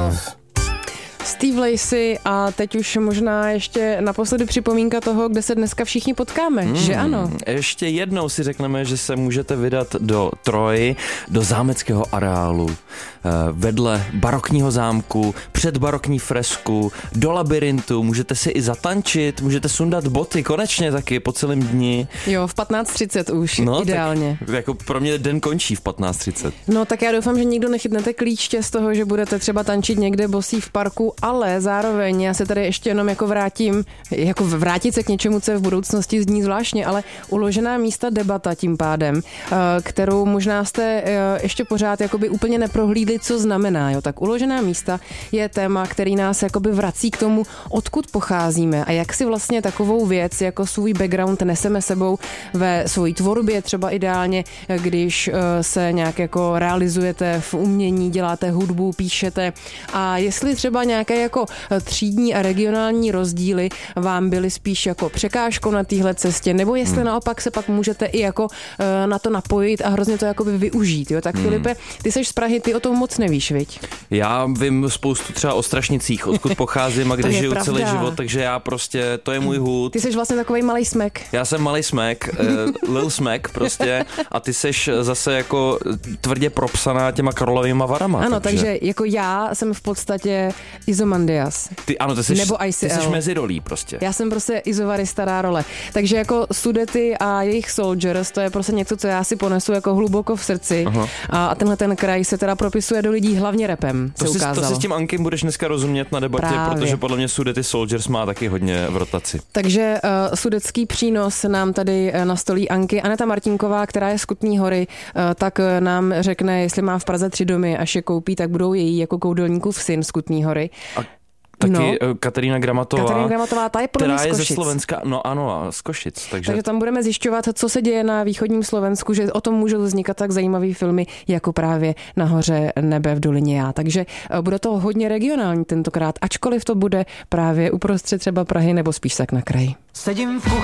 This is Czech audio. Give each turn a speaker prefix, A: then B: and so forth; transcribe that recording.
A: Steve Lacy a teď už možná ještě naposledy připomínka toho, kde se dneska všichni potkáme, že ano?
B: Ještě jednou si řekneme, že se můžete vydat do Troji, do zámeckého areálu, vedle barokního zámku, před barokní fresku, do labirintu, můžete si i zatančit, můžete sundat boty, konečně taky po celém dni.
A: Jo, v 15:30 už, ideálně.
B: Tak, jako pro mě den končí v 15:30.
A: No tak já doufám, že nikdo nechytnete klíště z toho, že budete třeba tančit někde bosí v parku, ale zároveň já se tady ještě jenom jako vrátím, jako vrátit se k něčemu, co je v budoucnosti zní zvláštně, ale uložená místa debata tím pádem, kterou možná jste ještě pořád jakoby úplně neprohlídli, co znamená. Jo? Tak uložená místa je téma, který nás jakoby vrací k tomu, odkud pocházíme a jak si vlastně takovou věc jako svůj background neseme sebou ve svojí tvorbě, třeba ideálně, když se nějak jako realizujete v umění, děláte hudbu, píšete a jestli třeba nějaké jako třídní a regionální rozdíly vám byly spíš jako překážkou na téhle cestě, nebo jestli naopak se pak můžete i jako na to napojit a hrozně to jakoby využít. Jo? Tak Filipe, ty seš z Prahy, ty o tom moc nevíš, viď?
B: Já vím spoustu třeba o Strašnicích, odkud pocházím a kde žiju celý život, takže já prostě, to je můj hud.
A: Ty seš vlastně takovej malej smek.
B: Já jsem malej smek, Lil Smek prostě a ty seš zase jako tvrdě propsaná těma Karlovýma Varama.
A: Ano, takže jako já jsem v podstatě Izomandias.
B: Ty jsi mezirolí prostě.
A: Já jsem prostě Izovary stará role. Takže jako Sudety a jejich Soldiers, to je prostě něco, co já si ponesu jako hluboko v srdci. Aha. A tenhle ten kraj se teda propisuje do lidí hlavně rapem, se ukázalo.
B: To si s tím Ankem budeš dneska rozumět na debatě, protože podle mě Sudety Soldiers má taky hodně v rotaci.
A: Takže sudetský přínos nám tady nastolí Anky. Aneta Martinková, která je z Kutní Hory, tak nám řekne, jestli má v Praze 3 domy, až je koupí, tak budou její jako koudelníkův syn z Kutní Hory.
B: Taky Katerína Gramatová,
A: ta je podle mě
B: ze Slovenska, no ano, z Košic. Takže
A: tam budeme zjišťovat, co se děje na východním Slovensku, že o tom můžou vznikat tak zajímavý filmy, jako právě Nahoře nebe v dolině já. Takže bude to hodně regionální tentokrát, ačkoliv to bude právě uprostřed třeba Prahy nebo spíš tak na kraji.
C: Sedím v kuchyni.